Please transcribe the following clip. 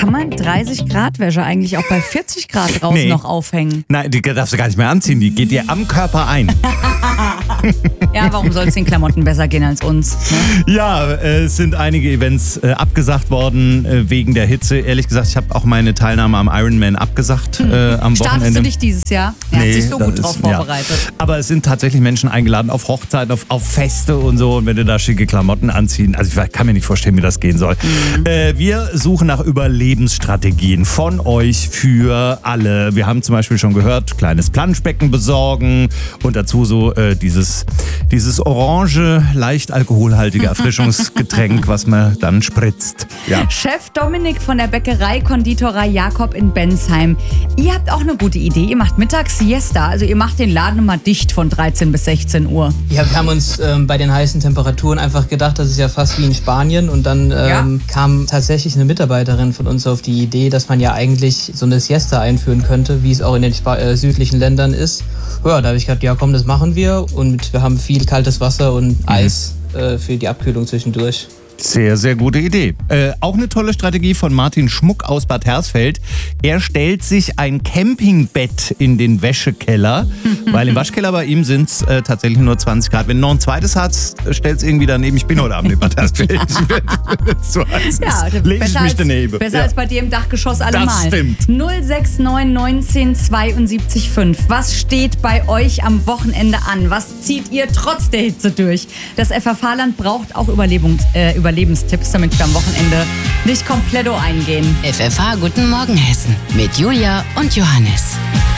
kann man 30 Grad Wäsche eigentlich auch bei 40 Grad draußen noch aufhängen? Nein, die darfst du gar nicht mehr anziehen. Die geht dir am Körper ein. Ja, warum soll es den Klamotten besser gehen als uns? Ne? Ja, es sind einige Events abgesagt worden wegen der Hitze. Ehrlich gesagt, ich habe auch meine Teilnahme am Ironman abgesagt am Wochenende. Startest du dich dieses Jahr? Er hat sich so gut drauf vorbereitet. Ja. Aber es sind tatsächlich Menschen eingeladen auf Hochzeiten, auf Feste und so. Und wenn du da schicke Klamotten anziehen, also ich kann mir nicht vorstellen, wie das gehen soll. Wir suchen nach Überlebensstrategien von euch für alle. Wir haben zum Beispiel schon gehört, kleines Planschbecken besorgen und dazu so dieses orange, leicht alkoholhaltige Erfrischungsgetränk, was man dann spritzt. Ja. Chef Dominik von der Bäckerei Konditorei Jakob in Bensheim. Ihr habt auch eine gute Idee. Ihr macht mittags Siesta, also ihr macht den Laden immer dicht von 13 bis 16 Uhr. Ja, wir haben uns bei den heißen Temperaturen einfach gedacht, das ist ja fast wie in Spanien. Und dann kam tatsächlich eine Mitarbeiterin von uns auf die Idee, dass man ja eigentlich so eine Siesta einführen könnte, wie es auch in den südlichen Ländern ist. Ja, da habe ich gedacht, ja komm, das machen wir. Und wir haben viel kaltes Wasser und Eis für die Abkühlung zwischendurch. Sehr, sehr gute Idee. Auch eine tolle Strategie von Martin Schmuck aus Bad Hersfeld. Er stellt sich ein Campingbett in den Wäschekeller, weil im Waschkeller bei ihm sind es tatsächlich nur 20 Grad. Wenn du noch ein zweites hast, stellst du irgendwie daneben. Ich bin heute Abend in Bad Hersfeld. So heißt es. Leg ich mich daneben. Besser als bei dir im Dachgeschoss allemal. Das stimmt. 069 19 72 5. Was steht bei euch am Wochenende an? Was zieht ihr trotz der Hitze durch? Das FFH-Land braucht auch Überlebenstipps, damit wir am Wochenende nicht kompletto eingehen. FFH Guten Morgen Hessen mit Julia und Johannes.